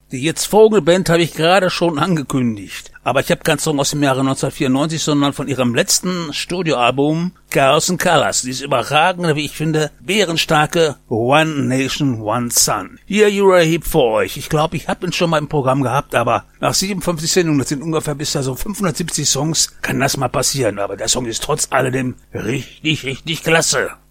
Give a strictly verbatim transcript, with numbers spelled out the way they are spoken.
Die Jetzt Vogelband habe ich gerade schon angekündigt. Aber ich habe keinen Song aus dem Jahre neunzehnhundertvierundneunzig, sondern von ihrem letzten Studioalbum Chaos and Colors. Dieses überragende, wie ich finde, bärenstarke One Nation, One Sun. Hier Uriah Heep für euch. Ich glaube, ich habe ihn schon mal im Programm gehabt, aber nach siebenundfünfzig Sendungen, das sind ungefähr bis da so fünfhundertsiebzig Songs, kann das mal passieren. Aber der Song ist trotz alledem richtig, richtig klasse.